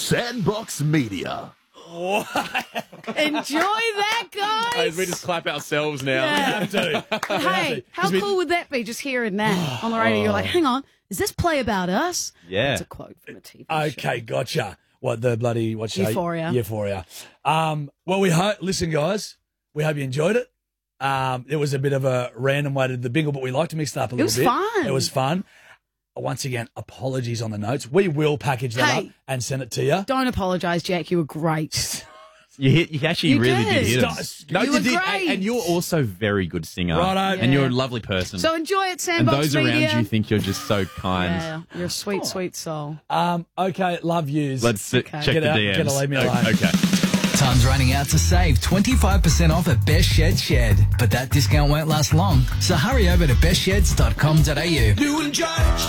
Sandbox Media. Enjoy that, guys. We just clap ourselves now. Yeah. We have to. Hey, how cool would that be? Just hearing that on the radio, you're like, hang on, is this play about us? Yeah. It's a quote from a TV show. Okay, gotcha. What the bloody what show? Euphoria. Euphoria. Well, we hope. Listen, guys, we hope you enjoyed it. It was a bit of a random way to the bingle, but we like to mix it up a little bit. It was fun. It was fun. Once again, apologies on the notes. We will package that up and send it to you. Don't apologise, Jack. You were great. You actually You really did. did hit us. You were great. And you're also a very good singer. Righto. And Yeah. you're a lovely person. So enjoy it, and Sandbox those Media. around you think you're just so kind. Yeah, you're a sweet, sweet soul. Okay, love yous. Let's check Get the out, DMs. get a leave me alone. Okay. Time's running out to save 25% off at Best Shed Shed. But that discount won't last long, so hurry over to bestsheds.com.au. New and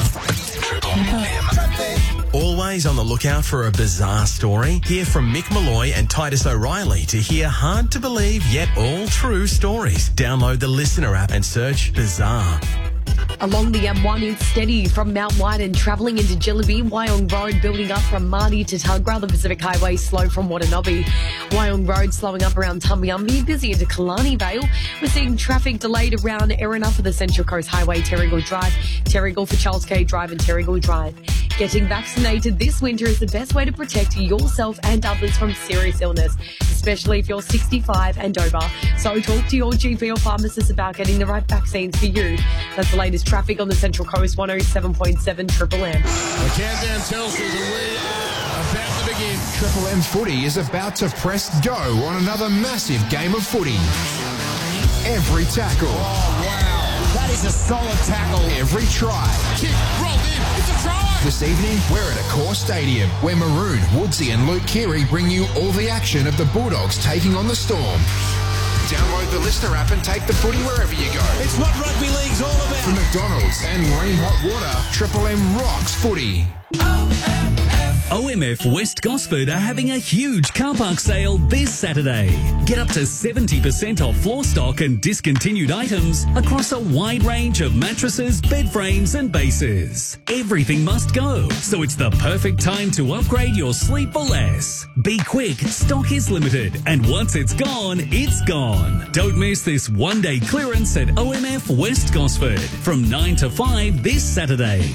Always on the lookout for a bizarre story? Hear from Mick Malloy and Titus O'Reilly to hear hard to believe yet all true stories. Download the Listener app and search Bizarre. Along the M1, it's steady from Mount Wyden travelling into Jillaby, Wyong Road building up from Mardi to Tuggerah, the Pacific Highway slow from Watanabe, Wyong Road slowing up around Tumbiumbi, busy into Killarney Vale. We're seeing traffic delayed around Erina for the Central Coast Highway, Terrigal Drive, Terrigal for Charles K Drive and Terrigal Drive. Getting vaccinated this winter is the best way to protect yourself and others from serious illness, especially if you're 65 and over. So talk to your GP or pharmacist about getting the right vaccines for you. That's the latest traffic on the Central Coast, 107.7 Triple M. The countdown tells us we are about to begin. Triple M Footy is about to press go on another massive game of footy. Every tackle. Oh, wow. That is a solid tackle. Every try. Kick, rolled in. It's a try. This evening, we're at Accor Stadium, where Maroon, Woodsy and Luke Keary bring you all the action of the Bulldogs taking on the Storm. Download the Listener app and take the footy wherever you go. It's what rugby league's all about. From McDonald's and Marine Hot Water, Triple M rocks footy. OMF West Gosford are having a huge car park sale this Saturday. Get up to 70% off floor stock and discontinued items across a wide range of mattresses, bed frames and bases. Everything must go, so it's the perfect time to upgrade your sleep for less. Be quick, stock is limited, and once it's gone, it's gone. Don't miss this one-day clearance at OMF West Gosford from 9 to 5 this Saturday.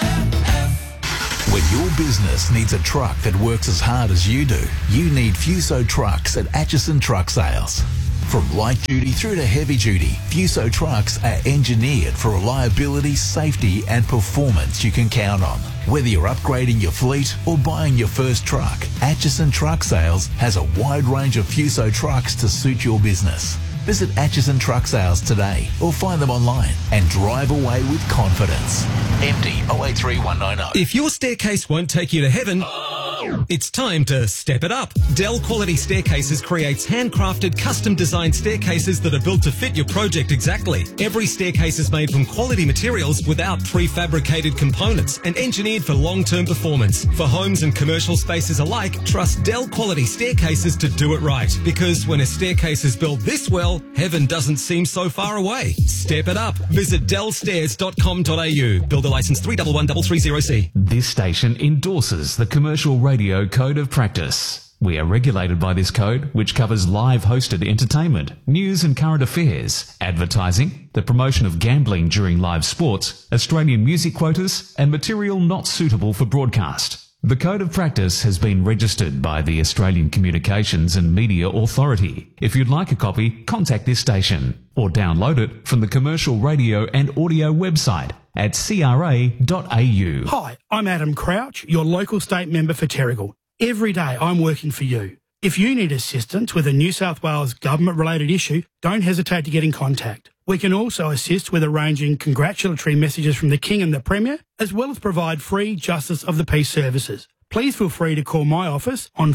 When your business needs a truck that works as hard as you do, you need Fuso trucks at Atchison Truck Sales. From light duty through to heavy duty, Fuso trucks are engineered for reliability, safety and performance you can count on. Whether you're upgrading your fleet or buying your first truck, Atchison Truck Sales has a wide range of Fuso trucks to suit your business. Visit Atchison Truck Sales today or find them online and drive away with confidence. MD 083190. If your staircase won't take you to heaven, it's time to step it up. Dell Quality Staircases creates handcrafted, custom-designed staircases that are built to fit your project exactly. Every staircase is made from quality materials without prefabricated components and engineered for long-term performance. For homes and commercial spaces alike, trust Dell Quality Staircases to do it right. Because when a staircase is built this well, heaven doesn't seem so far away. Step it up. Visit dellstairs.com.au. Builder license 311330C. This station endorses the Commercial Radio Code of Practice. We are regulated by this code, which covers live hosted entertainment, news and current affairs, advertising, the promotion of gambling during live sports, Australian music quotas, and material not suitable for broadcast. The Code of Practice has been registered by the Australian Communications and Media Authority. If you'd like a copy, contact this station or download it from the Commercial Radio and Audio website at cra.au. Hi, I'm Adam Crouch, your local state member for Terrigal. Every day I'm working for you. If you need assistance with a New South Wales government-related issue, don't hesitate to get in contact. We can also assist with arranging congratulatory messages from the King and the Premier, as well as provide free Justice of the Peace services. Please feel free to call my office on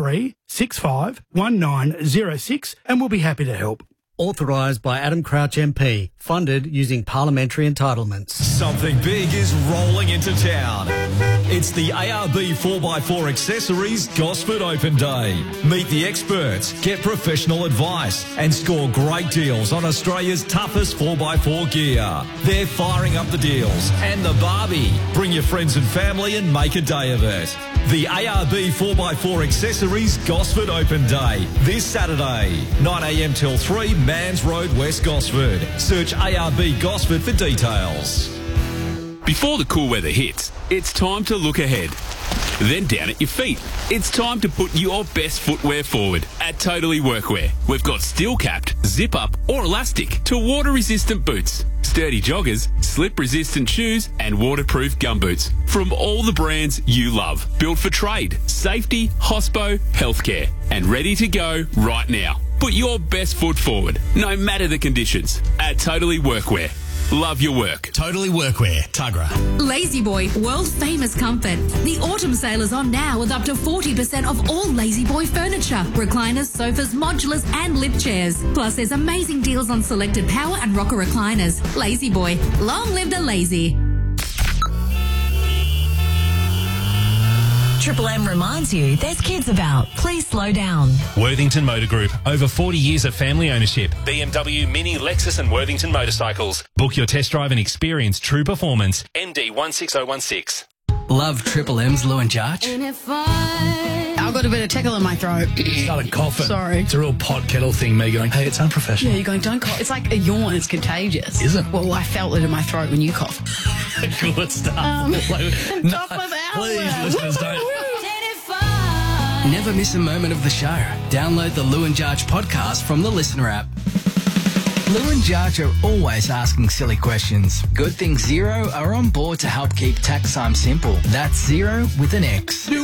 4365 1906 and we'll be happy to help. Authorised by Adam Crouch MP. Funded using parliamentary entitlements. Something big is rolling into town. It's the ARB 4x4 Accessories Gosford Open Day. Meet the experts, get professional advice, and score great deals on Australia's toughest 4x4 gear. They're firing up the deals and the Barbie. Bring your friends and family and make a day of it. The ARB 4x4 Accessories Gosford Open Day, this Saturday, 9am till 3, Mans Road, West Gosford. Search ARB Gosford for details. Before the cool weather hits, it's time to look ahead. Then down at your feet. It's time to put your best footwear forward at Totally Workwear. We've got steel-capped, zip-up or elastic to water-resistant boots, sturdy joggers, slip-resistant shoes and waterproof gumboots from all the brands you love. Built for trade, safety, hospo, healthcare and ready to go right now. Put your best foot forward, no matter the conditions, at Totally Workwear. Love your work. Totally Workwear, Tuggerah. Lazy Boy, world famous comfort. The autumn sale is on now with up to 40% off all Lazy Boy furniture, recliners, sofas, modulars and lip chairs. Plus there's amazing deals on selected power and rocker recliners. Lazy Boy, long live the lazy. Triple M reminds you there's kids about. Please slow down. Worthington Motor Group. Over 40 years of family ownership. BMW, Mini, Lexus and Worthington motorcycles. Book your test drive and experience true performance. MD 16016. Love Triple M's Lou and Jarch? I've got a bit of tickle in my throat. Started coughing. Sorry. It's a real pot kettle thing, me going, hey, it's unprofessional. Yeah, you're going, don't cough. It's like a yawn. It's contagious. Is it? Well, I felt it in my throat when you coughed. Good stuff. Top of hour. Please, listeners, don't. Never miss a moment of the show. Download the Lou and Jarch podcast from the Listener app. Lou and Jarch are always asking silly questions. Good thing Xero are on board to help keep tax time simple. That's Xero with an X.